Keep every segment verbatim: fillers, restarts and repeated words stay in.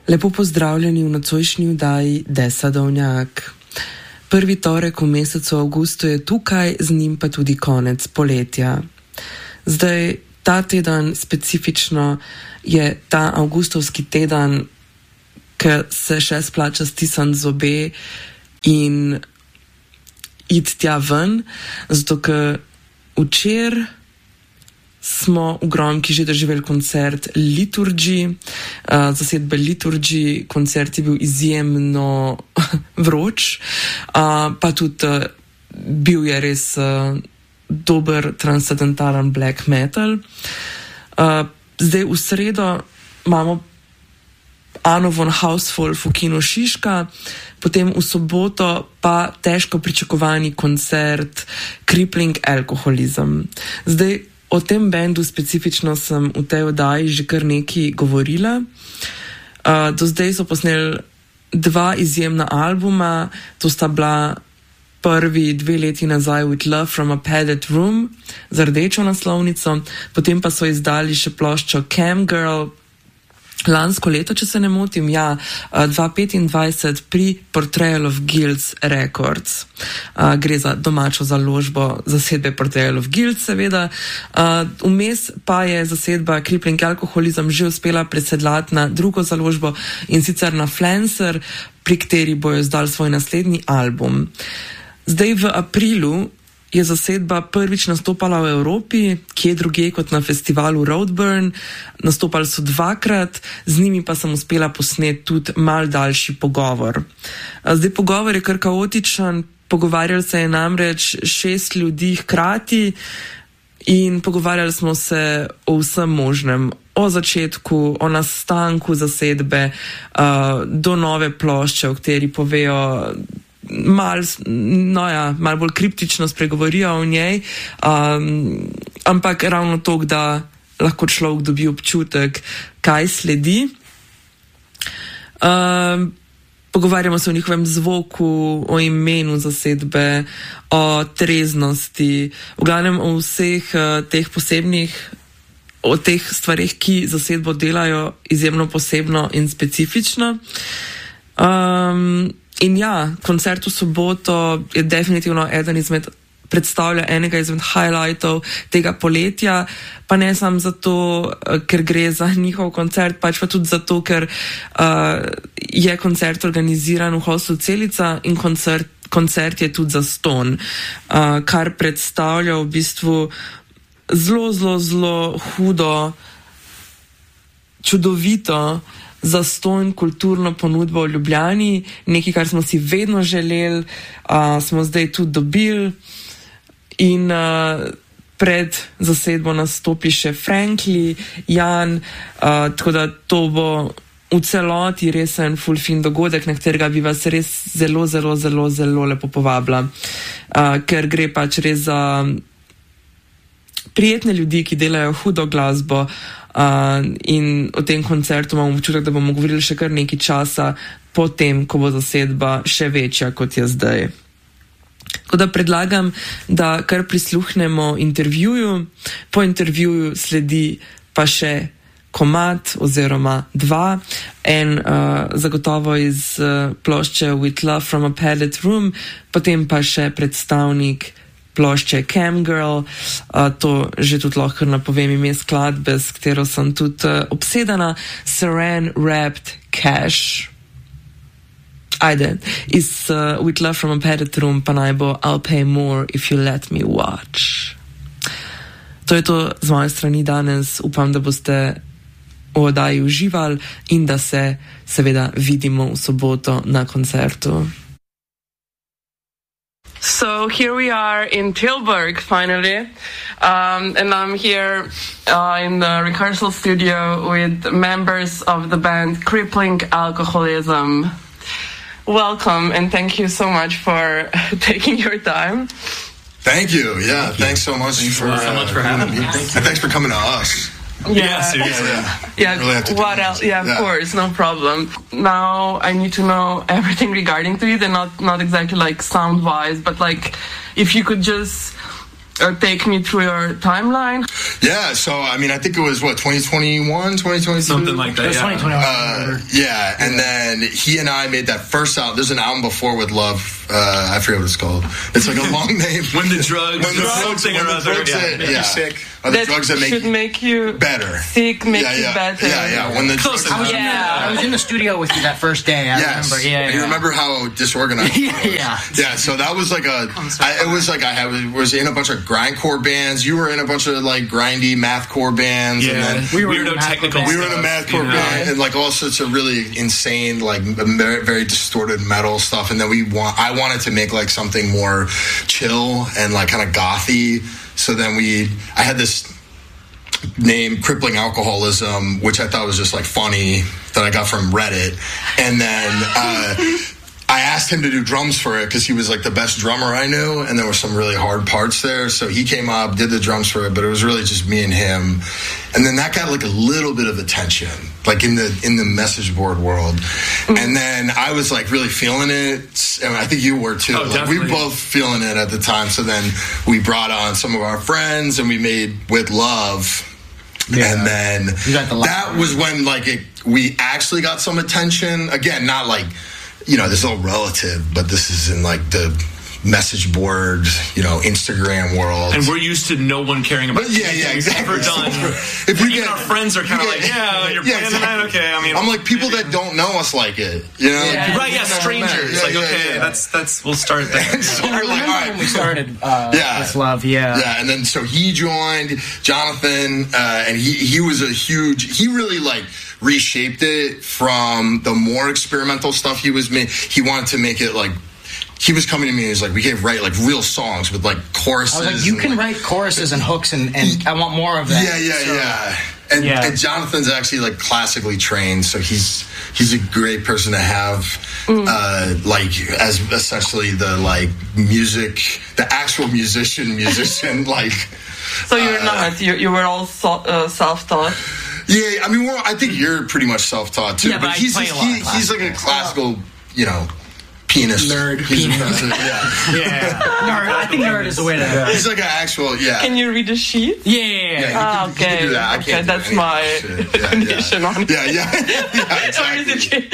Lepo pozdravljeni v nocojšnji vdaji Desadovnjak. Prvi torek v mesecu avgustu je tukaj, z njim pa tudi konec poletja. Zdaj, ta teden specifično je ta avgustovski teden, ki se še splača stisniti zobe in iti tja ven, zato ker včeraj smo v Gromki že doživeli koncert Liturgy, uh, zasedbe Liturgy, koncert je bil izjemno vroč, uh, pa tudi uh, bil je res uh, dober transcendentalen black metal. Uh, zdaj v sredo imamo Ano von Hauswolf v kinu Šiška, potem v soboto pa težko pričakovani koncert Crippling Alcoholism. Zdaj, o tem bendu specifično sem v tej oddaji že kar nekaj govorila. Uh, do zdaj so posneli dva izjemna albuma, to sta bila prvi dve leti nazaj With Love from a Padded Room z rdečo naslovnico, potem pa so izdali še ploščo Cam Girl lansko leto, če se ne motim, ja, dva petindvajset pri Portrayal of Guilds Records. Uh, gre za domačo založbo zasedbe Portrayal of Guilds, seveda. Uh, vmes pa je zasedba Crippling Alcoholism že uspela presedlati na drugo založbo in sicer na Flancer, pri kateri bojo izdali svoj naslednji album. Zdaj v aprilu je zasedba prvič nastopala v Evropi, kje drugje kot na festivalu Roadburn. Nastopali so dvakrat, z njimi pa sem uspela posneti tudi mal daljši pogovor. Zdaj pogovor je kar kaotičen, pogovarjali se je namreč šest ljudi hkrati in pogovarjali smo se o vsem možnem. O začetku, o nastanku zasedbe, uh, do nove plošče, o kateri povejo Mal, no ja, mal bolj kriptično spregovorijo o njej, um, ampak ravno to, da lahko človek dobi občutek, kaj sledi. Um, pogovarjamo se o njihovem zvoku, o imenu zasedbe, o treznosti, v glavnem o vseh uh, teh posebnih, o teh stvarih, ki zasedbo delajo izjemno posebno in specifično. Um, In ja, koncert v soboto je definitivno eden izmed, predstavlja enega izmed highlightov tega poletja, pa ne samo zato, ker gre za njihov koncert, pač pa tudi zato, ker uh, je koncert organiziran v Hostlu Celica in koncert, koncert je tudi zastonj, uh, kar predstavlja v bistvu zelo, zelo, zelo hudo, čudovito zastonj kulturno ponudbo v Ljubljani, nekaj, kar smo si vedno želeli, uh, smo zdaj tudi dobili in uh, pred zasedbo nastopi še Frankly, Jan, uh, tako da to bo v celoti resen full fin dogodek, na katerega bi vas res zelo, zelo, zelo, zelo lepo povabila, uh, ker gre pač res za prijetne ljudi, ki delajo hudo glasbo. Uh, in o tem koncertu imamo občutek, da bomo govorili še kar nekaj časa potem, ko bo zasedba še večja, kot je zdaj. Tako da predlagam, da kar prisluhnemo intervjuju, po intervjuju sledi pa še komad oziroma dva, en uh, zagotovo iz uh, plošče With Love from a Padded Room, potem pa še predstavnik plošče Cam Girl, uh, to že tudi lahko napovem ime skladbe, s katero sem tudi uh, obsedena, Saran Wrapped Cash. Ajde, iz uh, With Love from a Padded Room pa naj bo I'll pay more if you let me watch. To je to z moje strani danes, upam, da boste v oddaji uživali in da se seveda vidimo v soboto na koncertu. So here we are in Tilburg, finally, um, and I'm here uh, in the rehearsal studio with members of the band Crippling Alcoholism. Welcome, and thank you so much for taking your time. Thank you. Yeah, thank thanks you. so much thanks for, so much for having me. Thank and thanks for coming to us. Yeah, yeah seriously. Yeah, yeah. Really what else? Yeah, of yeah. course, no problem. Now I need to know everything regarding to it, and not not exactly like sound wise, but like if you could just uh, take me through your timeline? Yeah, so I mean, I think it was what twenty twenty-one, twenty twenty-two, something like that. It was Yeah. twenty twenty-one. Uh, yeah, and yeah. then he and I made that first album. There's an album before with Love. Uh, I forget what it's called. It's like a long name. When the drugs, when the drugs, when the drugs, yeah, yeah, yeah. sick. Are the that drugs that make should you make you better, sick, make yeah, yeah. you better. Yeah, yeah. When the Close drugs, I was, Yeah. in the, I was in the studio with you that first day. I yes. remember. Yeah, And yeah. you remember how disorganized? Yeah, it was. yeah. Yeah. So that was like a. I, it was like I had, was in a bunch of grindcore bands. You were in a bunch of like grindy mathcore bands. Yeah. And then We were weirdo in a technical. mathcore we were in a stuff, mathcore you know? band and like all sorts of really insane, like very, very distorted metal stuff. And then we want. I wanted to make like something more chill and like kind of gothy. So then we. I had this name, Crippling Alcoholism, which I thought was just like funny, that I got from Reddit. And then uh, I asked him to do drums for it because he was like the best drummer I knew, and there were some really hard parts there. So he came up, did the drums for it, but it was really just me and him. And then that got like a little bit of attention, like in the in the message board world. Mm-hmm. And then I was like really feeling it, and I think you were too. Oh, like, we were both feeling it at the time. So then we brought on some of our friends, and we made With Love. Yeah. And then the that was when like it, we actually got some attention. Again, not like, you know, this is all relative, but this is in like the message board, you know, Instagram world. And we're used to no one caring about but yeah, yeah, exactly. ever done. If you even get, our friends are kind of like, yeah, you're yeah, playing exactly. tonight, okay. I mean, I'm like, people that don't know us like it, you know? Yeah. right? Yeah, strangers. Yeah, like, yeah, okay, yeah. that's that's. We'll start there. And so I we're like, remember all right. when we started uh, Yeah. With Love, yeah. Yeah, and then so he joined, Jonathan, uh, and he, he was a huge, he really like reshaped it from the more experimental stuff he was making. He wanted to make it like, he was coming to me and he was like, we can write like real songs with like choruses. I was like, you and, can like, write choruses and hooks, and, and I want more of that. Yeah, yeah, So, yeah. And, yeah. and Jonathan's actually like classically trained, so he's he's a great person to have, mm. uh, like as essentially the like music, the actual musician, musician. Like, So you're uh, not. You you were all so, uh, self-taught. Yeah, I mean, well, I think you're pretty much self-taught too. Yeah, but I he's play just, a lot he, of he's like a classical, you know, pianist. Nerd. He's a- Pianist. yeah. Yeah. Nerd. I think nerd is the way to. Yeah, He's like an actual, yeah. Can you read a sheet? yeah, yeah. Yeah, you Ah, can- you can okay. do that. I Okay, can't do that's any my of that shit. Yeah, condition yeah. on it. Yeah, yeah, yeah, exactly. Or is it-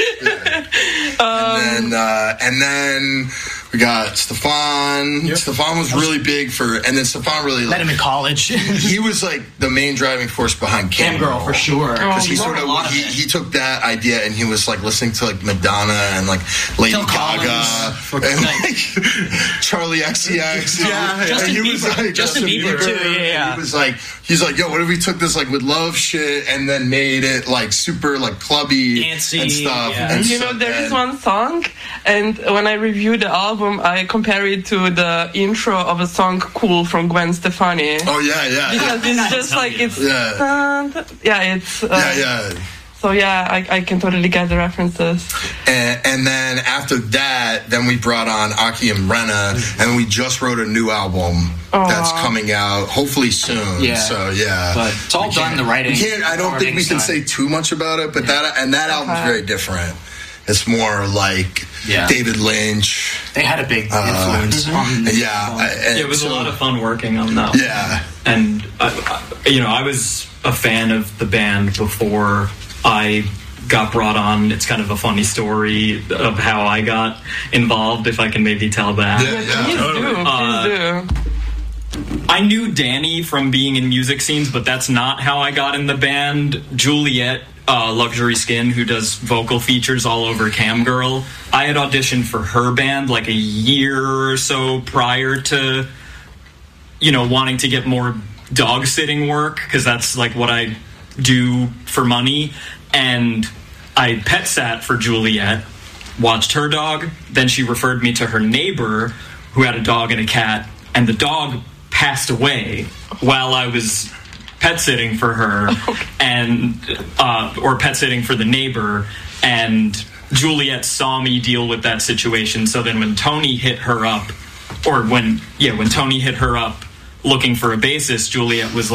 Yeah. and then, uh, and then we got Stefan. Yep. Stefan was really big for, and then Stefan really, Met like, him in college. he was like the main driving force behind Cam Cam Girl, for sure. Because he He sort wrote of, a lot of he, it. he took that idea and he was like listening to like Madonna and like Lady Phil Gaga Collins. and like Charlie X C X. Yeah, and Justin he was Bieber. like Justin Bieber, too, yeah, yeah. He was like, he's like, yo, what if we took this like With Love shit and then made it like super like clubby Dancey, and stuff. yeah. And You so know, there then- is one song, and when I review the album, I compare it to the intro of a song "Cool" from Gwen Stefani. Oh yeah, yeah, Because yeah. it's just like it's Yeah. yeah, it's uh, Yeah, yeah. So yeah, I, I can totally get the references. And, and then after that, then we brought on Aki and Brenna, and we just wrote a new album Aww. that's coming out hopefully soon. Yeah. So yeah, But it's all We done, can't- the writing, We can't. I don't think we can recording say too much about it, but that and that album's Okay. very different. It's more like Yeah. David Lynch. They had a big Uh, influence on Yeah, I- and Yeah, it was a so- lot of fun working on that. Yeah, And I, I, you know, I was a fan of the band before I got brought on. It's kind of a funny story of how I got involved, if I can maybe tell that. yeah, yeah. Please do, please Uh, do. I knew Danny from being in music scenes, but that's not how I got in the band. Juliet, uh, Luxury Skin, who does vocal features all over Cam Girl, I had auditioned for her band like a year or so prior to, you know, wanting to get more dog sitting work, because that's like what I do for money. And I pet sat for Juliet, watched her dog, then she referred me to her neighbor who had a dog and a cat, and the dog passed away while I was pet sitting for her, and uh, or pet sitting for the neighbor, and Juliet saw me deal with that situation. So then when Tony hit her up, or when yeah when Tony hit her up looking for a bassist, Juliet was like,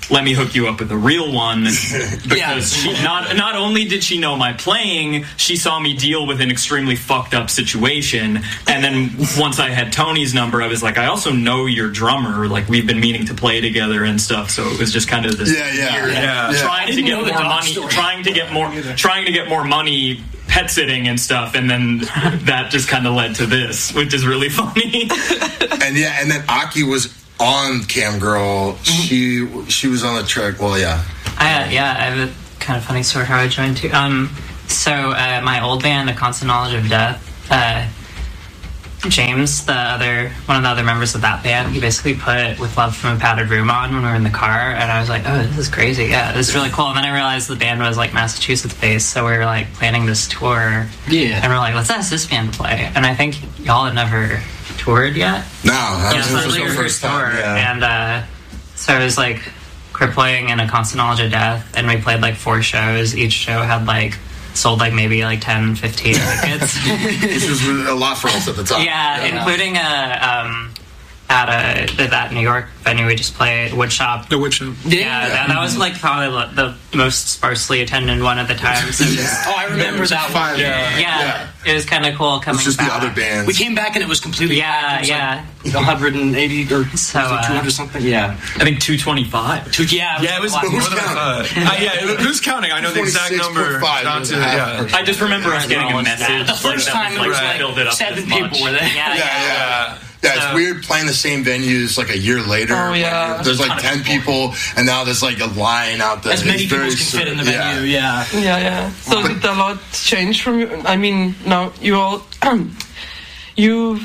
let me hook you up with a real one, because Yeah. she, not not only did she know my playing, she saw me deal with an extremely fucked up situation, and then once I had Tony's number, I was like, I also know your drummer, like we've been meaning to play together and stuff, so it was just kind of this Yeah, yeah. weird, Yeah. trying to didn't get know the more dog money, story. trying to get more, trying to get more money pet sitting and stuff, and then that just kind of led to this, which is really funny. And yeah, and then Aki was on Cam Girl. She she was on the track. Well, yeah. I, uh, yeah, I have a kind of funny story how I joined too. Um, so uh, my old band, A Constant Knowledge of Death, uh, James, the other one of the other members of that band, he basically put "With Love from a Padded Room" on when we were in the car, and I was like, "Oh, this is crazy! Yeah, this is really cool." And then I realized the band was like Massachusetts based, so we were like planning this tour, Yeah. and we're like, "Let's ask this band to play." And I think y'all had never toured yet. No, that Yeah, was, so this it was was the like your first first tour, time. Yeah. and uh, so it was like crippling and A Constant Knowledge of Death, and we played like four shows. Each show had like sold like maybe like ten, fifteen tickets. Which was a lot for us at the time. yeah, including a um, at a that New York venue we just played, Woodshop. The Witch Hunt. Yeah, that, that was like probably the most sparsely attended one at the time. So just, Oh, I remember that one. yeah, Yeah. it was kind of cool coming It's just back. the other bands. We came back and it was completely Yeah, it was yeah. like one hundred eighty or So, uh, two hundred something. Yeah. I think two twenty-five. Two, yeah. Yeah, it was a lot more Who's than I counting? thought. Uh, yeah, who's counting? I know the exact number. twenty-six point five Not is to- a half yeah. person. I just remember us getting a message. The first that time there was Right. filled it like up seven this people much. were there. Yeah, Yeah, yeah. yeah. Yeah, it's So- weird playing the same venues like a year later. Oh, yeah. Like, there's like ten people, and now there's like a line out there. As many It's people very as can sur- fit in the venue. Yeah. Yeah, yeah. So did a lot change from you? I mean, now you all, you.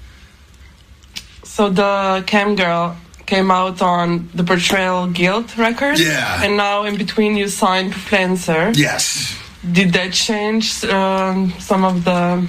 So the Cam Girl came out on the Betrayal Guild record. Yeah. And now in between you signed Flancer. Yes. Did that change um, some of the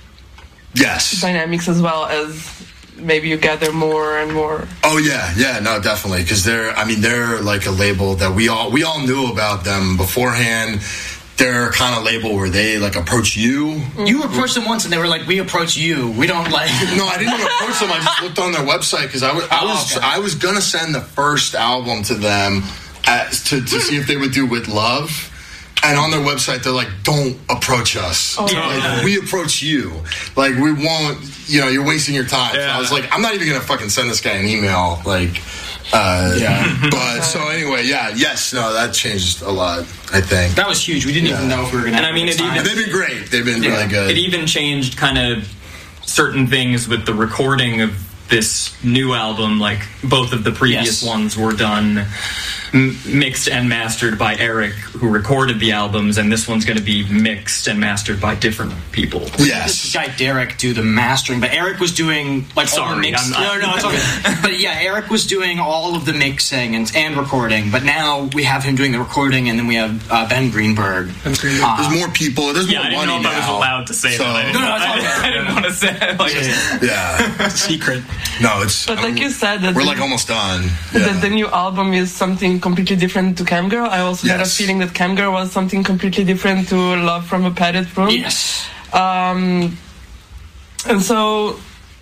Yes. dynamics as well as maybe you gather more and more? Oh yeah, yeah, no, definitely, because they're. I mean, they're like a label that we all we all knew about them beforehand. They're kind of label where they like approach you. You approached them once and they were like, "We approach you. We don't like." No, I didn't even approach them. I just looked on their website because I was I Oh, was okay. I was gonna send the first album to them at, to to see if they would do With Love. And on their website, they're like, "Don't approach us. Like, we approach you. Like, we won't. You know, you're wasting your time." So I was like, "I'm not even gonna fucking send this guy an email." Like, uh, Yeah. But so anyway, yeah, yes, no, that changed a lot. I think. That was huge. We didn't even know if we were gonna. And I mean, it even- And they've been great. They've been really good. It even changed kind of certain things with the recording of this new album. Like both of the previous Yes. ones were done m- mixed and mastered by Eric, who recorded the albums, and this one's going to be mixed and mastered by different people. This Yes. guy Derek do the mastering, but Eric was doing like all the Sorry, mix. I'm- No, no, it's okay. But yeah, Eric was doing all of the mixing and, and recording. But now we have him doing the recording, and then we have uh, Ben Greenberg. Uh, There's more people. There's Yeah, I more didn't know money if I was now. allowed to say So- that. I didn't, No, no, it's I, all good. I didn't want to say it. Like, Yeah. Secret. No, it's. But like you said, that we're the, like almost done. that Yeah. the new album is something completely different to Cam Girl. I also had a Yes. feeling that Cam Girl was something completely different to Love from a Padded Room. yes. Um, and so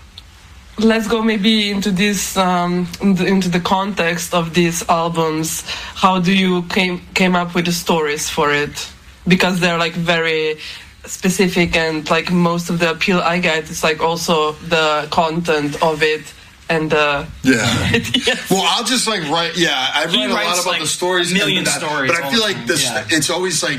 let's go maybe into this um, into into the context of these albums. How do you came came up with the stories for it? Because they're like very specific, and like most of the appeal I get is like also the content of it and the Yeah. yes. Well, I'll just like write. Yeah, I He write a lot writes, about like, the stories, a million and that, stories But I all feel the like time, this. yeah. It's always like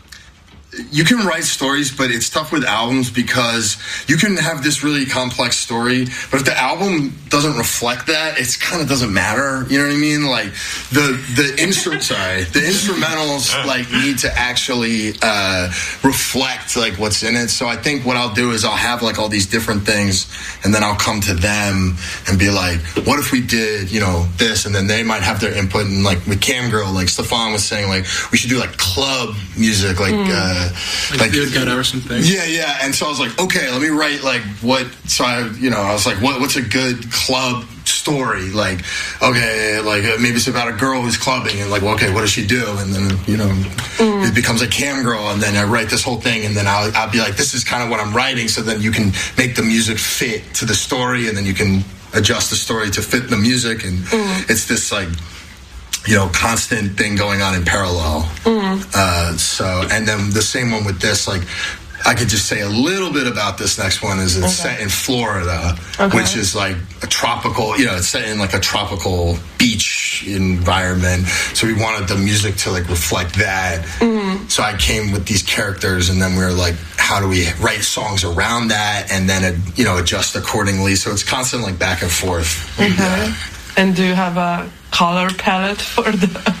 you can write stories, but it's tough with albums because you can have this really complex story, but if the album doesn't reflect that, it's kind of doesn't matter. You know what I mean? Like the the instru- sorry, the instrumentals like need to actually uh, reflect like what's in it. So I think what I'll do is I'll have like all these different things, and then I'll come to them and be like, what if we did, you know, this, and then they might have their input. And like with Cam Girl, like Stefan was saying, like we should do like club music, like. Uh, Like, Good God or something. yeah, yeah. And so I was like, okay, let me write like what. So I, you know, I was like, what, what's a good club story? Like, okay, like uh, maybe it's about a girl who's clubbing, and like, well, okay, what does she do? And then you know, it becomes a Cam Girl, and then I write this whole thing, and then I'll, I'll be like, this is kind of what I'm writing. So then you can make the music fit to the story, and then you can adjust the story to fit the music, and it's this like. you know, constant thing going on in parallel. Mm. Uh, so, and then the same one with this, like, I could just say a little bit about this next one is it's Okay. set in Florida, Okay. which is like a tropical, you know, it's set in like a tropical beach environment. So we wanted the music to like reflect that. Mm. So I came with these characters and then we were like, how do we write songs around that and then, uh, you know, adjust accordingly. So it's constant like back and forth. Okay. Yeah. And do you have a color palette for the?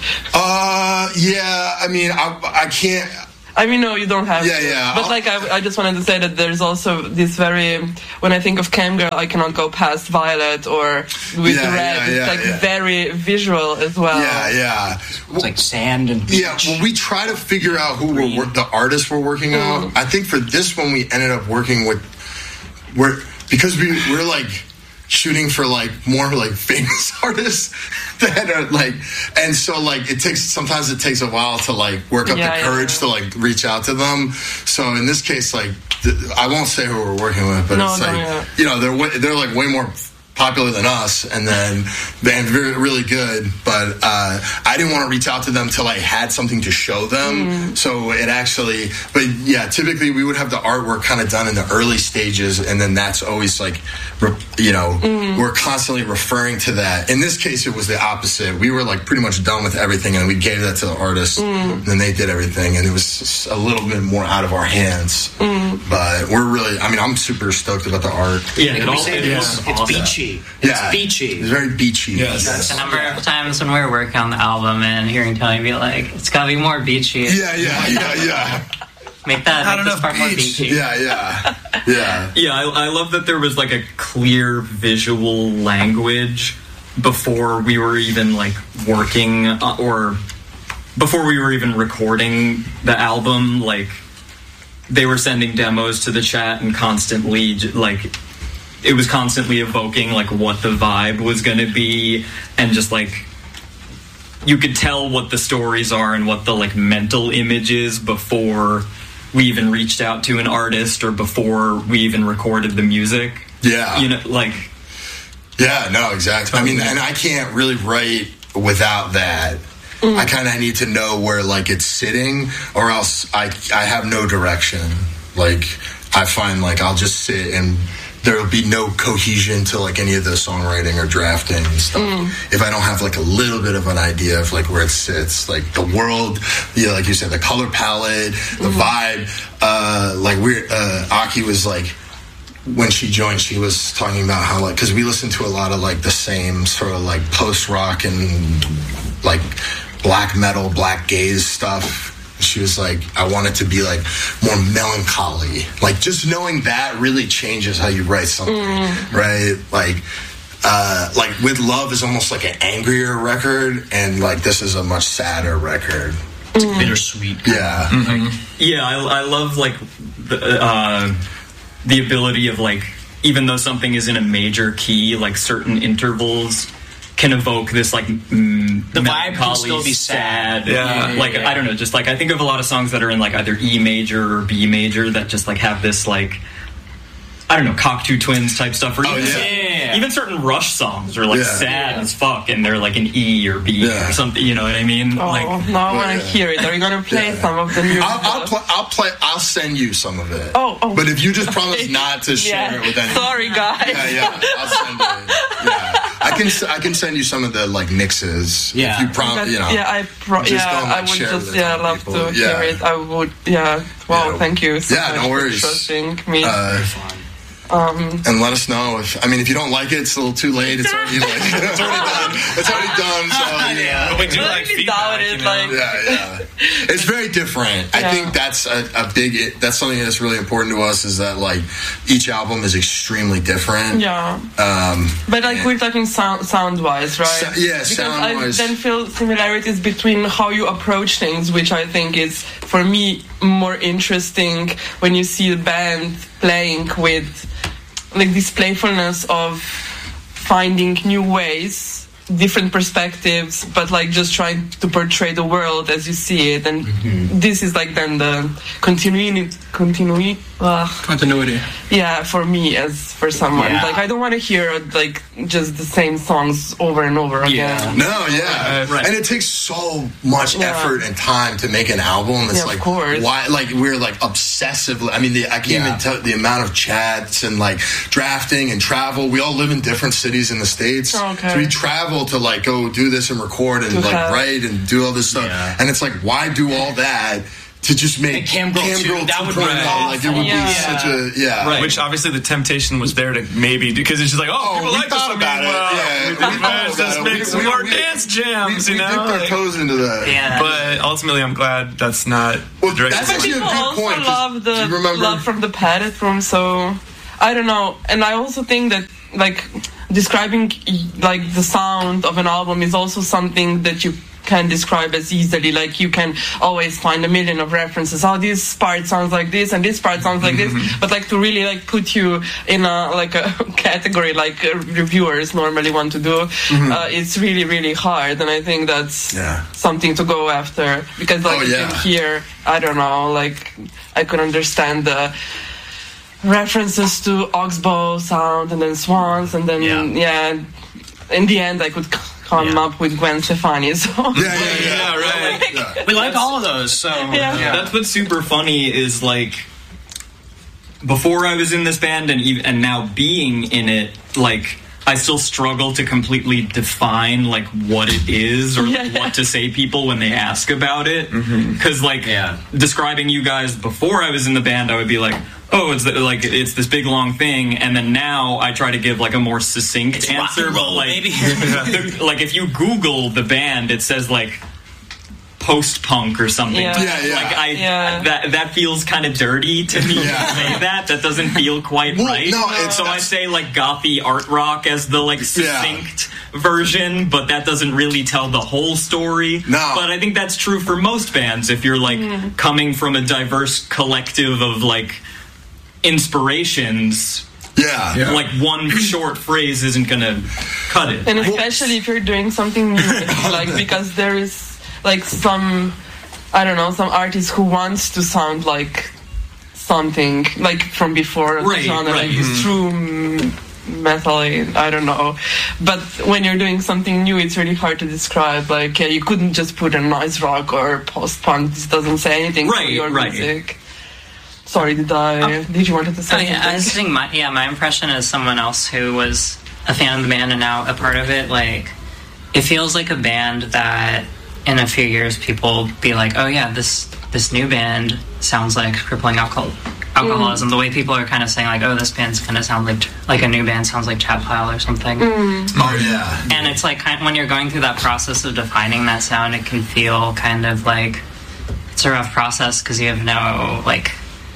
Uh, yeah, I mean, I, I can't... I mean, no, you don't have Yeah, to. yeah, But I'll- like, I, I just wanted to say that there's also this very, when I think of Cam Girl, I cannot go past Violet or with Yeah, Red. yeah, it's yeah, like yeah. very visual as well. Yeah, yeah. It's like sand and beach. Yeah, well, we try to figure out who we're wor- the artists we're working Mm. on. I think for this one, we ended up working with we're because we we're like shooting for like more like famous artists that are like, and so like it takes sometimes it takes a while to like work up Yeah, the yeah, courage yeah. to like reach out to them. So in this case, like th- I won't say who we're working with, but No, it's no, like yeah. you know they're way, they're like way more popular than us, and then they're very, really good. But uh, I didn't want to reach out to them till I had something to show them. Mm. So it actually, but yeah, typically we would have the artwork kind of done in the early stages, and then that's always like, re- you know, Mm. we're constantly referring to that. In this case, it was the opposite. We were like pretty much done with everything, and we gave that to the artists, Mm. and then they did everything, and it was just a little bit more out of our hands. Mm. But we're really, I mean, I'm super stoked about the art. Yeah, Like it we all say, it it's, is it's awesome. beachy. Yeah. It's beachy. It's very beachy. Yes. The number of times when we were working on the album and hearing Tony be like, it's gotta be more beachy. Yeah, yeah, yeah, yeah. Make that Not make this enough part more beach. beachy. Yeah, yeah, yeah. Yeah, I, I love that there was like a clear visual language before we were even like working uh, or before we were even recording the album. Like they were sending demos to the chat and constantly j- like it was constantly evoking like what the vibe was going to be, and just like you could tell what the stories are and what the like mental image is before we even reached out to an artist or before we even recorded the music. Yeah. You know, like Yeah, no, exactly. I mean, and I can't really write without that. I kind of need to know where like it's sitting, or else I I have no direction. Like I find like I'll just sit and there'll be no cohesion to like any of the songwriting or drafting and stuff if I don't have like a little bit of an idea of like where it sits, like the world, yeah, like you said, the color palette, the vibe. Uh, like we're uh, Aki was like, when she joined, she was talking about how like, because we listened to a lot of like the same sort of like post rock and like black metal, black gaze stuff. She was like, I want it to be like more melancholy. Like just knowing that really changes how you write something, right? Like, uh, like With Love is almost like an angrier record, and like this is a much sadder record. It's bittersweet. Yeah. yeah, I, I love like the uh, the ability of like, even though something is in a major key, like certain intervals can evoke this like mm, The vibe can melancholy, still be sad. Yeah. like Yeah. I don't know, just like I think of a lot of songs that are in like either E major or B major that just like have this like, I don't know, Cocteau Twins type stuff, or Oh, even, yeah. Yeah. even certain Rush songs are like Yeah. sad as fuck, and they're like an E or B Yeah. or something. You know what I mean? Oh, Like, now I want yeah. to hear it. Are you going to play Yeah. some of the new I'll, I'll, stuff? play, I'll play. I'll send you some of it. Oh, oh. But if you just promise not to share Yeah. it with anyone, Sorry, guys. yeah, yeah, I'll send it. Yeah, I can. s- I can send you some of the like mixes. Yeah. if you promise. But, You know. yeah, I pro- just yeah, don't, like, I would share just with yeah other love people. to Yeah. hear it. I would yeah. Wow, Yeah. thank you so Yeah, much no for worries. trusting me. Uh, and let us know if. I mean, if you don't like it, it's a little too late. It's already like it's already done. It's already done. So yeah. We do Let like me feedback, doubt it, you know? like- Yeah, yeah. It's very different. I Yeah. think that's a, a big. That's something that's really important to us. Is that like each album is extremely different. Yeah, Um, but like we're talking sound sound wise, right? So- yeah, because sound-wise. I then feel similarities between how you approach things, which I think is for me more interesting when you see a band playing with like this playfulness of finding new ways different perspectives, but like just trying to portray the world as you see it. And mm-hmm. this is like then the continuity, continuity, uh, continuity. Yeah, for me as for someone, Yeah. like I don't want to hear like just the same songs over and over Yeah. again. No, yeah, Right. and it takes so much Yeah. effort and time to make an album. It's Yeah, of like course. why, like we're like obsessively. I mean, the, I can't Yeah. even tell the amount of chats and like drafting and travel. We all live in different cities in the States, Okay. so we travel to like go do this and record and To like have- write and do all this stuff. Yeah. And it's like, why do all that to just make Make Cam Girl two, that would be two point oh? Like it would Yeah. be such a yeah. Right. Which obviously the temptation was there to maybe because it's just like, oh, Oh, people we like this. thought I mean, about it. well, Yeah, we, we we thought let's about just it. make We- some we- more we- dance We, jams, we you know. dipped our like- toes into that. Yeah. But ultimately, I'm glad that's not Well, the direction. that's But actually a people good also point, 'cause love the do you remember- love from the Padded Room, so I don't know. And I also think that like describing like the sound of an album is also something that you can describe as easily. Like you can always find a million of references. Oh, this part sounds like this, and this part sounds like this. But like to really like put you in a like a category like uh, reviewers normally want to do, uh, it's really really hard. And I think that's Yeah. something to go after because like Oh, you yeah. can hear. I don't know. Like I could understand the references to Oxbow sound and then Swans and then Yeah. yeah. In the end, I could c- come Yeah. up with Gwen Stefani. So Yeah, yeah, yeah. Yeah, right. Yeah. We like all of those, so Yeah. That's what's super funny is like before I was in this band and even and now being in it, like I still struggle to completely define like what it is or Yeah, yeah. what to say people when they ask about it. Because like Yeah. describing you guys before I was in the band, I would be like, oh, it's the, like it's this big long thing, and then now I try to give like a more succinct It's rock answer. and But roll, like, baby. the- like if you Google the band, it says like post punk or something. Yeah. Yeah, yeah. Like I Yeah. that that feels kind of dirty to me Yeah. to say that. That doesn't feel quite Well, right. no, it's- so I that's- say like gothy art rock as the like succinct version, but that doesn't really tell the whole story. No. But I think that's true for most bands. If you're like coming from a diverse collective of like inspirations, Yeah. Yeah. like one short phrase isn't gonna cut it. and especially if you're doing something new, like because there is like some I don't know some artist who wants to sound like something like from before the Right, genre, right. like this true mm, metal. I don't know, but when you're doing something new, it's really hard to describe. Like yeah, you couldn't just put a noise rock or post punk. This doesn't say anything Right, to your right. music. Sorry, did I? Did you want to say Oh, yeah, I something? was thinking my, yeah, my impression as someone else who was a fan of the band and now a part of it, like, it feels like a band that in a few years people be like, oh yeah, this this new band sounds like Crippling Alcohol, Alcoholism. The way people are kind of saying like, oh, this band's going to sound like like a new band sounds like Chat Pile or something. Oh yeah. And it's like kind when you're going through that process of defining that sound, it can feel kind of like it's a rough process because you have no like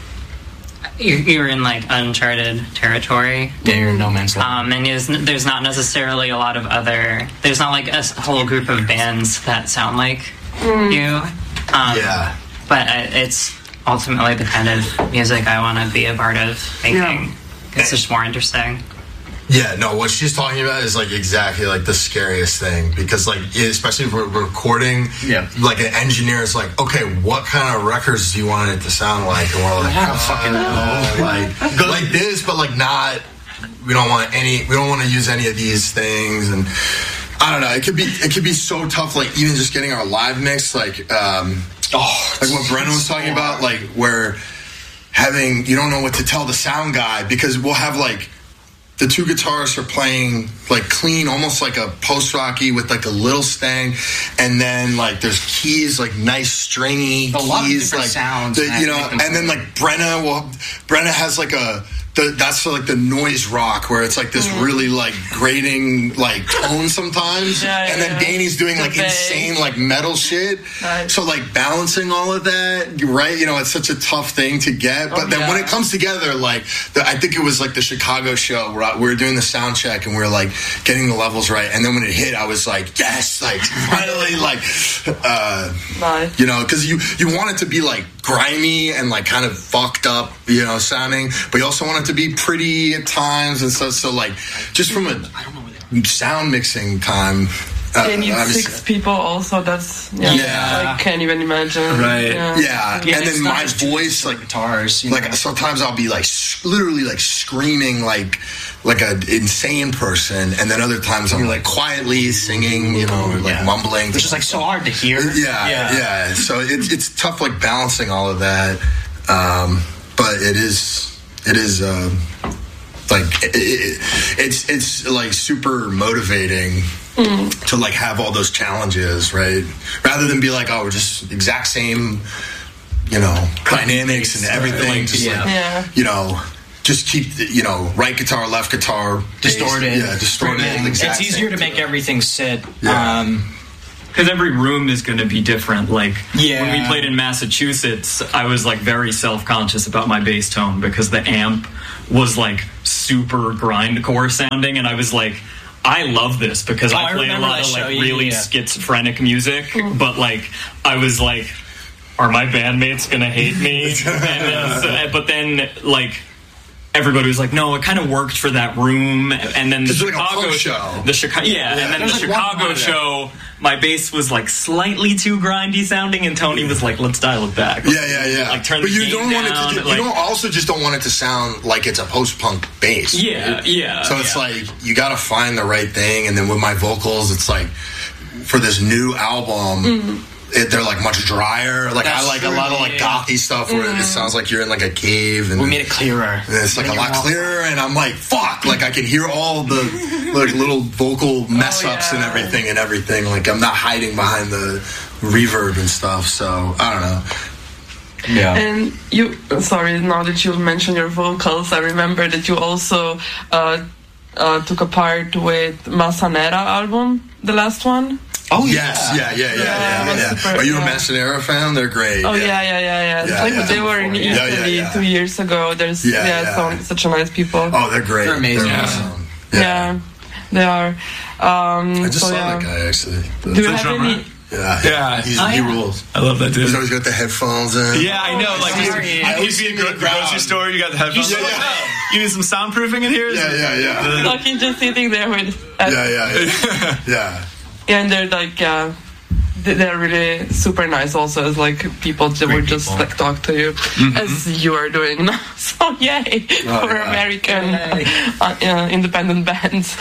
you're, you're in like uncharted territory. Yeah, you're in no man's land. Um, and there's, there's not necessarily a lot of other. There's not like a s- whole group of bands that sound like you. Um, Yeah. But I, it's ultimately the kind of music I want to be a part of making. Yeah. It's just more interesting. Yeah, no, what she's talking about is like exactly like the scariest thing because like yeah, especially if we're recording, Yeah. like an engineer is like, okay, what kind of records do you want it to sound like? And we're like, I don't fucking oh, like like this, but like not. We don't want any. We don't want to use any of these things, and I don't know. It could be. It could be so tough. Like even just getting our live mix, like um, Oh, like what Brennan was talking about, like where having you don't know what to tell the sound guy because we'll have like. The two guitarists are playing like clean, almost like a post-rocky with like a little stang, and then like there's keys, like nice stringy A lot of keys, different like sounds, the- man, you know. make them And then sound- like Brenna, well, Brenna has like a the, that's like the noise rock where it's like this really like grating like tone sometimes, Yeah, and then yeah. Danny's doing The like bass. insane like metal shit. Nice. So like balancing all of that, right? You know, it's such a tough thing to get, but Oh, then when yeah. it comes together, like the, I think it was like the Chicago show where I, we were doing the sound check and we were like getting the levels right, and then when it hit, I was like, yes, like finally, like, uh, Nice. you know, because you you want it to be like grimy and like kind of fucked up, you know, sounding, but you also want it to be pretty at times and stuff. So like, just from a I don't know where they are. sound mixing time. Uh, They need obviously- six people also. That's yeah. Yeah. I can't even imagine. Right. Yeah. Yeah, Yeah, and it's then not my just two voice, like guitars. You like know? sometimes I'll be like s- literally like screaming like like an insane person, and then other times I'm like quietly singing, you know, like Yeah. mumbling. It's just like so hard to hear. Yeah, yeah. So it's it's tough, like balancing all of that. Um, but it is it is um, like it, it, it's it's like super motivating to like have all those challenges, right? Rather than be like, oh, we're just exact same, you know, dynamics and everything. Just Yeah. like, Yeah. you know. Just keep, the, you know, right guitar, left guitar, Distorted. bass, yeah, distorted. Yeah. exact It's easier same to make thing. everything sit. Yeah. Um, Because every room is going to be different. Like Yeah. when we played in Massachusetts, I was like very self-conscious about my bass tone because the amp was like super grindcore sounding, and I was like, I love this because Oh, I I play a remember lot that of like show. Yeah, really yeah. schizophrenic music, but like I was like, are my bandmates gonna hate me? and, uh, so, but then like. Everybody was like, "No, it kind of worked for that room." And then the It's like a Chicago punk show. the Chicago, yeah, and then the There's like one Chicago part of that. show, my bass was like slightly too grindy sounding, and Tony was like, "Let's dial it back." Yeah, yeah, yeah. Like turn but the you gain don't want it down, to. ju- like- you don't also just don't want it to sound like it's a post-punk bass. Yeah, right? yeah. So it's yeah. like you got to find the right thing, and then with my vocals, it's like for this new album. It, they're like much drier. Like That's I like true, a lot of like yeah. gothy stuff where it sounds like you're in like a cave, and we made it clearer. and it's like When a you lot walk- clearer, and I'm like, fuck, like I can hear all the like little vocal mess Oh, ups yeah. and everything and everything. Like I'm not hiding behind the reverb and stuff. So I don't know. Yeah. And you, sorry, now that you mentioned your vocals, I remember that you also uh, uh, took a part with Massanera album, the last one. Oh Yes, yeah, yeah, yeah, yeah. Yeah, yeah, super, Are you a yeah. Massanera fan? They're great. Oh yeah, yeah, yeah, yeah. It's Yeah, like yeah. they were in Yeah, yeah, Italy yeah. two years ago. There's Yeah, yeah, yeah. So, such a nice people. Oh, they're great. They're amazing. They're Yeah. awesome. yeah. they are. Um, I just so, saw yeah. that guy actually. Do you The have drummer? any? Yeah, Yeah. He's, Oh, he yeah. rules. I love that dude. He's always got the headphones in. Yeah, I know. Like, he's, Sorry. he'd, I he'd always be see a him in gro- the the grocery crowd. store. You got the headphones. Yeah, Like, yeah. "Oh, you need some soundproofing in here? Yeah, yeah, yeah. Like he's just sitting there with. Uh, Yeah, yeah, yeah. yeah. Yeah, and they're like, yeah, they- they're really super nice also as like people that would just people. like talk to you as you are doing now. So yay Oh, for yeah. American Yay. uh, uh, independent bands.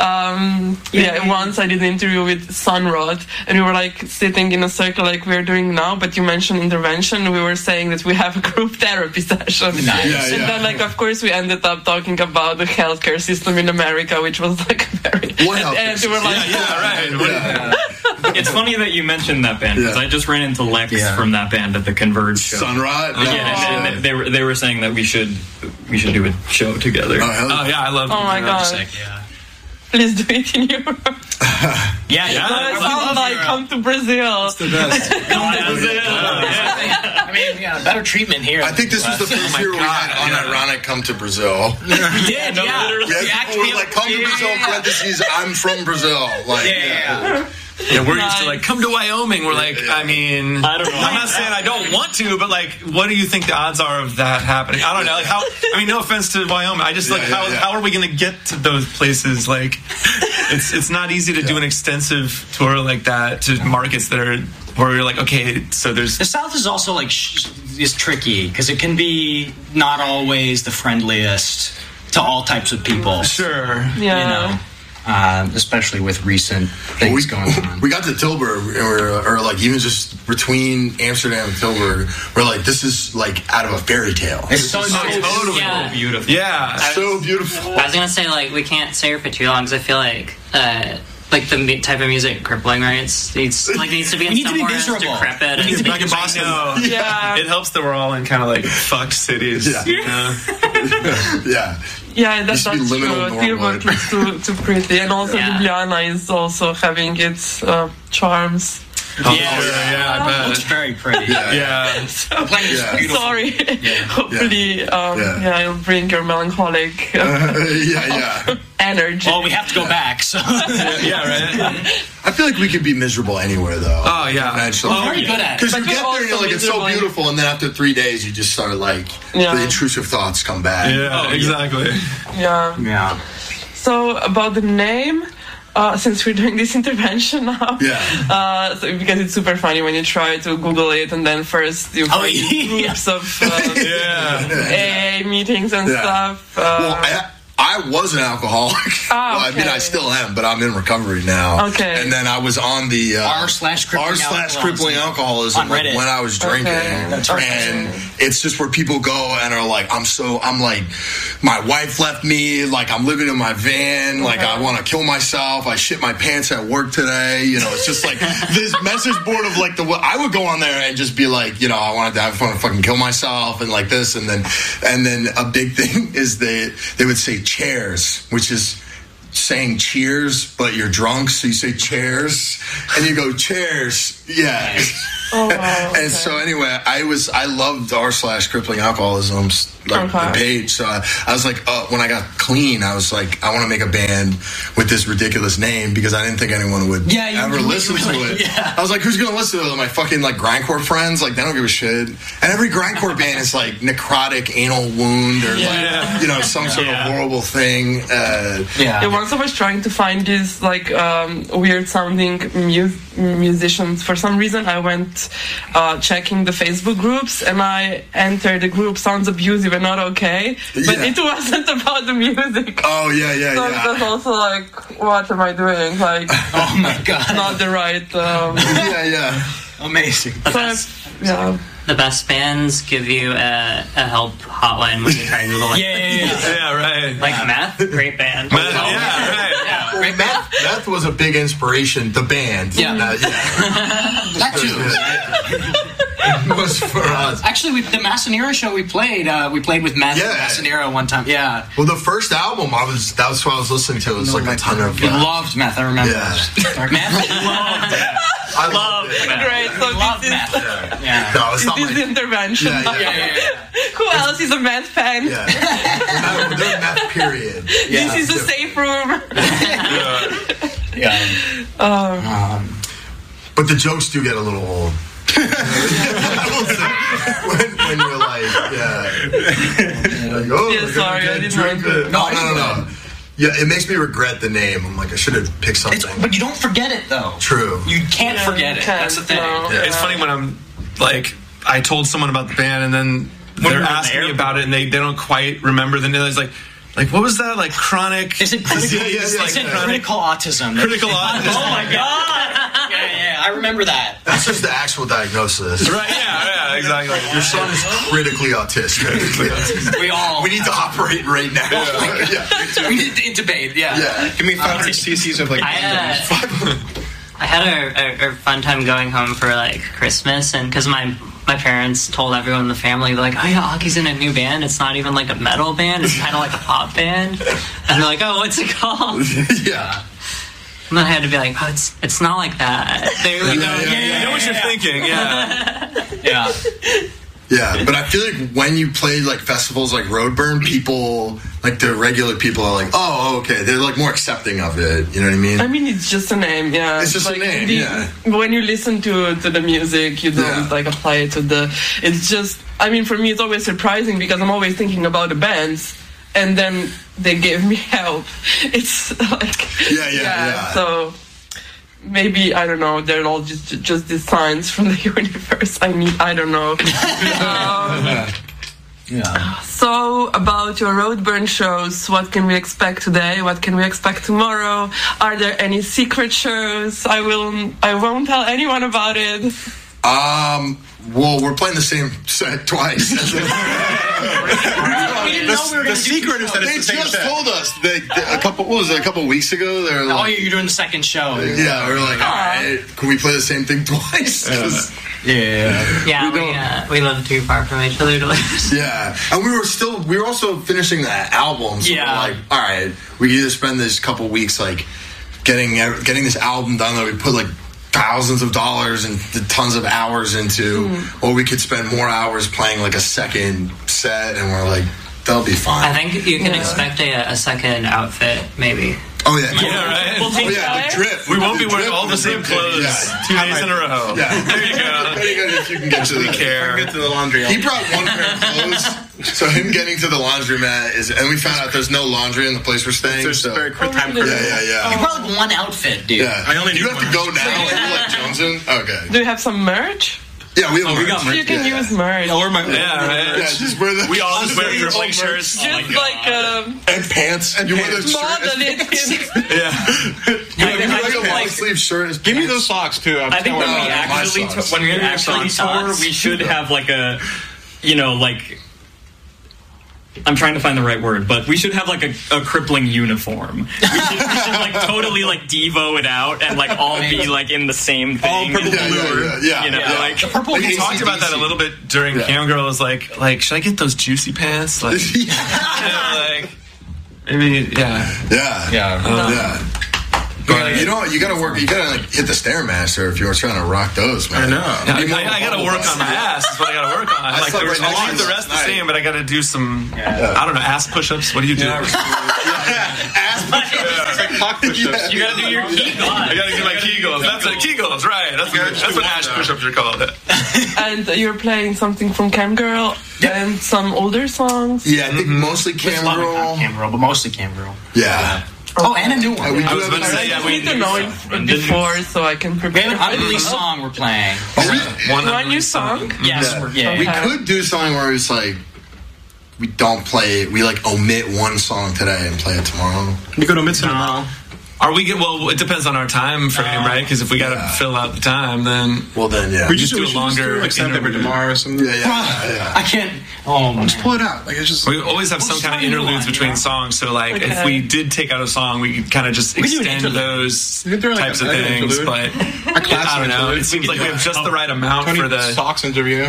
Um, yeah, Yay. once I did an interview with Sunrod and we were like sitting in a circle like we're doing now, but you mentioned intervention. We were saying that we have a group therapy session. Nice. Yeah, And yeah. then like of course we ended up talking about the healthcare system in America, which was like very What and, healthcare and we were like Yeah, right. What- Yeah. It's funny that you mentioned that band because Yeah. I just ran into Lex Yeah. from that band at the Converge show. Sunrod. Yeah, and, and they were they were saying that we should we should do a show together. Oh, hell Oh, yeah, I love Oh my god. Yeah. Please do it in Europe. Yeah, yeah. No, it sounds like come to Brazil. I mean, yeah, better treatment here. I think this was the first my year we God, had yeah. unironic come to Brazil. we did. No, yeah. literally. We had We people actually- who were like, come to yeah, Brazil, yeah, yeah. parentheses, I'm from Brazil. Like, Yeah, yeah, yeah. Yeah, we're used to Nice. like, come to Wyoming. We're like, I mean, I don't know. I'm not saying I don't want to, but like, what do you think the odds are of that happening? I don't know. Like, how? I mean, no offense to Wyoming. I just like, Yeah, how, yeah, yeah. how are we going to get to those places? Like, it's it's not easy to do an extensive tour like that to markets that are where you're like, okay, so there's The South is also like sh- is tricky because it can be not always the friendliest to all types of people. sure. Yeah. You know, um, especially with recent things we, going on. we got to Tilburg, and we're, or like even just between Amsterdam and Tilburg, we're like, this is like out of a fairy tale. It's so Oh, nice. totally. Yeah. Beautiful. Yeah. so beautiful. I was gonna say like we can't stay here for too long because I feel like uh, like the mu- type of music crippling rights needs like needs to be in We need to be somewhere miserable. decrepit. We need to be Back in Boston, Yeah. it helps that we're all in kind of like fucked cities. Yeah. You know? Yeah. Yeah, that, Used to be that's true. liminal Norwood. Tilburg is too, too pretty. And also Yeah. Ljubljana is also having its uh, charms. Oh, Yeah. sure, yeah, I It's bet. very pretty. Yeah. Yeah. The plant is Yeah. beautiful. Sorry. Hopefully, um, Yeah. yeah. I'll bring your melancholic uh, yeah, yeah. energy. Well, we have to go back. So Yeah, right. I feel like we could be miserable anywhere, though. Oh, yeah. Eventually. we're very good at it. Because you But get you're there and you're also like, it's so miserable. beautiful, and then after three days, you just start like, Yeah. the intrusive thoughts come back. Yeah, exactly. Yeah. Yeah. so about the name, uh, since we're doing this intervention now, Yeah. uh, so because it's super funny when you try to Google it and then first you find yeah. groups of uh, Yeah. A A meetings and Yeah. stuff. Uh, Well, I, I was an alcoholic. Ah, well, I mean, I okay. still am, but I'm in recovery now. Okay. And then I was on the uh, R slash crippling R slash alcoholism. crippling alcoholism On like, Reddit. when I was drinking. Okay. That's right. And it's just where people go and are like, I'm so, I'm like, my wife left me, like I'm living in my van, like I want to kill myself. I shit my pants at work today. You know, it's just like this message board of like the, I would go on there and just be like, you know, I wanted to have fun and fucking kill myself and like this. And then, and then a big thing is they, they would say chairs, which is saying cheers, but you're drunk, so you say chairs, and you go chairs, yeah. Oh, wow, okay. And so anyway, I was I loved r slash crippling alcoholism like Okay. the page. So I, I was like, uh, when I got clean, I was like, I want to make a band with this ridiculous name because I didn't think anyone would Yeah, you ever really- listen really- to it. yeah. I was like, who's gonna listen to it? My fucking like grindcore friends, like they don't give a shit. And every grindcore band is like necrotic anal wound or Yeah. like you know some sort Yeah. of horrible thing. Uh, Yeah. Yeah, once I was trying to find these like um, weird sounding mu- musicians. For some reason, I went uh, checking the Facebook groups and I entered the group Sounds Abusive and Not Okay, but Yeah. it wasn't about the music. oh yeah, yeah, So it yeah. was also like, what am I doing? Like, Oh my god. not the right. Um, yeah, yeah. Amazing. so I've- yeah. The best bands give you a, a help hotline when you try to Google it. Yeah, yeah, yeah. Yeah, right. Like Meth, great band. Man, yeah, right. Yeah, Well, Meth, Meth was a big inspiration. The band, Yeah. Uh, yeah. that too. It was for us. Actually, we, the Massanera show we played, uh, we played with Meth Yeah. and Massanera one time. Yeah. Well, the first album, I was that's what I was listening to. It was like a ton of. We Uh, loved Meth, I remember. Yeah. Meth? Loved it. I loved it. Great. So Loved this Meth. is, Yeah. No, it's not this is the my. intervention. Yeah, yeah, Yeah, yeah, yeah. Who else is a meth fan? Yeah. We're doing Meth, period. This is a safe room. Yeah. Um, But the jokes do get a little old. when, when you're like, yeah. Like, oh, Yeah, we're gonna sorry, get I didn't drunk. mean to- No, no, no, no. Yeah, it makes me regret the name. I'm like, I should have picked something. it's, but you don't forget it, though. True. You can't Yeah, forget you it. can't, That's the thing. no. Yeah. It's funny when I'm like, I told someone about the band and then they're you're in asking the me about it and they, they don't quite remember the name. It's like, like what was that? Like chronic. Is it critical, Yeah, yeah, yeah, is it yeah. critical autism? Critical autism. Oh my god! Yeah, yeah, I remember that. That's just the actual diagnosis. Right? Yeah, yeah, exactly. Your son is critically autistic. We all. We need to operate right now. Yeah. We need to intubate. Yeah. Yeah. Give me five hundred cc's of like. I, uh, I had a, a, a fun time going home for like Christmas, and because my my parents told everyone in the family, they're like, oh yeah, Aki's in a new band. It's not even like a metal band. It's kind of like a pop band. And they're like, oh, what's it called? Yeah. And then I had to be like, oh, it's it's not like that. They really Yeah, don't. yeah, You yeah. know what you're thinking, yeah. Yeah. Yeah, but I feel like when you play like festivals like Roadburn, people like the regular people are like, oh, okay, they're like more accepting of it. You know what I mean? I mean, it's just a name, yeah. It's just a like, name, the- yeah. When you listen to to the music, you don't Yeah. like apply it to the. It's just. I mean, for me, it's always surprising because I'm always thinking about the bands, and then they gave me help. It's like. Yeah, yeah, yeah. So maybe I don't know. They're all just just these signs from the universe. I need. I don't know. um, Yeah. So, about your Roadburn shows, what can we expect today? What can we expect tomorrow? Are there any secret shows? I will. I won't tell anyone about it. Um. Well, we're playing the same set twice. We didn't know we were The going to secret is that They it's the same just set. told us they, they- a couple. What was it? A couple weeks ago. They were Oh, like, you're doing the second show. yeah, we were like, all right, can we play the same thing twice? 'Cause- Yeah. Yeah, We we, don't- uh, we live too far from each other to listen. Yeah, and we were still we were also finishing that album. So Yeah. we're like, all right, we can either spend this couple weeks like getting getting this album done that we put like thousands of dollars and tons of hours into, or we could spend more hours playing like a second set, and we're like, that'll be fine. I think you can Yeah. expect a, a second outfit, maybe. oh yeah, Yeah, right. We'll Oh take yeah, that. the drip. We won't The be wearing drip all the and same drip. clothes Yeah. two days in a row. Yeah. There you go. Very good if you can get to We that. care. Get to the laundry. He brought one pair of clothes So him getting to the laundromat is, and we found out there's no laundry in the place we're staying. There's so. very quick time Oh, Yeah, critical. yeah, yeah. You probably have one outfit, dude. Yeah. I only you need have to one. go now. Are you like Johnson? Okay. Do you have some merch? Yeah, we have Oh, we merch. got merch. You can Yeah, use yeah. merch. Or my Yeah, right. Yeah, just wear the. We all just wear your like shirts. Just like um, and pants. And you wear the shirt. model it. Yeah. You I- wear I like feel a long like- sleeve shirt. as Give me pants. those socks too. I'm I think when telling we you. my actually socks. t- when we Give me your actually socks. tour, we should have like a, you know, like. I'm trying to find the right word, but we should have like a, a crippling uniform. We should, we should like totally like Devo it out and like all be like in the same All thing. purple Yeah, yeah, blue. yeah, yeah. You know, yeah. like- Purple Like We A C talked about that a D C. little bit during Yeah. Camgirl. Was like, like, should I get those juicy pants? Like, yeah, like, I mean, yeah. Yeah. Yeah. Yeah. But you know, you gotta work. You gotta like hit the Stairmaster if you're trying to rock those, man. I know. Yeah, I, I, I gotta work on my ass. That's what I gotta work on. I Like, slept there's- right next I'll to leave the you rest the last same, night. but I gotta do some, I don't know, ass push-ups. What do you do? Ass It's like cock push-ups. You gotta do your Kegels. I gotta do my Kegels. That's it, Kegels, right? That's, what- that's what ass push-ups are called. And you're playing something from Camgirl and some older songs. Yeah, I think mostly There's a lot of Camgirl. Cam Girl, but mostly Cam Girl. Yeah. Oh, and a new one. Uh, we I do was have about to a- say, yeah, I we need to know it before so I can We prepare. have an unreleased song we're playing. One One new song. Yes, we're, yeah. We Okay. could do something where it's like we don't play. We like omit one song today and play it tomorrow. You go to Midsommar. Are we get well? It depends on our time frame, right? Because if we got to Yeah. fill out the time, then Well, then yeah. We just do we a should longer like Santa Fe interlude. tomorrow or something. yeah, yeah, yeah. I can't. Oh, man. Just pull it out. Like it's just. we always have some kind of start a new interludes one, between yeah. songs. So, like, if Okay. we did take out a song, we could kind of just We could do an extend interlude. those We could throw, like, types a- of like an things. interlude. But A classic I don't know. interlude. It seems like we have just the right amount Tony for the. socks interview.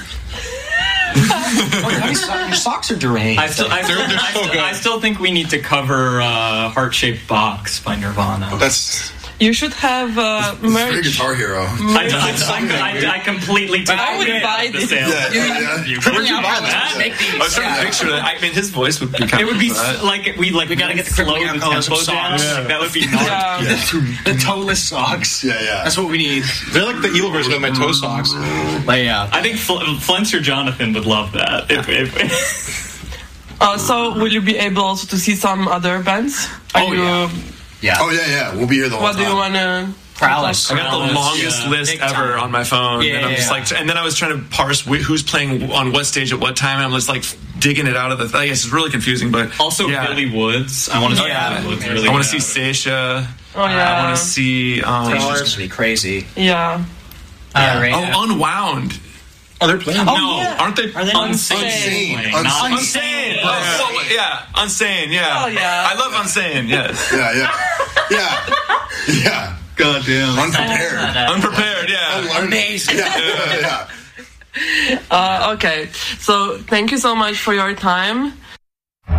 Oh, your, so- your socks are deranged. I still, I, still, They're- they're I, so still, good. I still think we need to cover uh, Heart Shaped Box by Nirvana. That's. You should have uh, It's very merch. Guitar Hero. I, I, I, I completely took I would it buy out of the this. sale. Yeah, yeah, yeah. Crippling Would you Alcohol, buy that? let's make these. I was trying to Yeah. picture that. I mean, his voice would be kind It would of. be uh, like we like We gotta get the slow crippling the alcohol tempo some down. songs. Like, that would be not. Yeah. The toeless socks. Yeah, yeah. That's what we need. They're like the evil version of my toe socks. Like, yeah. I think Fl- Flenser Jonathan would love that. If, if Uh, so will you be able also to see some other bands? Are Oh, you, yeah. Yeah. Oh yeah, yeah. We'll be here the whole What do time. you want to? Prowess. I got the Prowess, longest yeah. list Big ever time. on my phone, Yeah, and I'm yeah, just yeah. like, and then I was trying to parse wh- who's playing on what stage at what time. And I'm just like digging it out of the. I guess it's really confusing, but also yeah. Billy Woods. I want to see Yeah. Billy Woods. Really I want to bad. see Seisha. Oh yeah. I want to see. Um, It's just gonna be crazy. Yeah. Uh, right. oh, Unwound. Oh, they're playing. no, yeah. aren't they? Are they Unsane. Unsane. Playing, not Unsane. Unsane. Oh, well, yeah, Unsane. Yeah. Oh, yeah. I love Unsane. Yes. Yeah, yeah, yeah, yeah. God damn. Unprepared. Unprepared. Yeah. Amazing. Yeah, yeah. Uh, okay. So thank you so much for your time.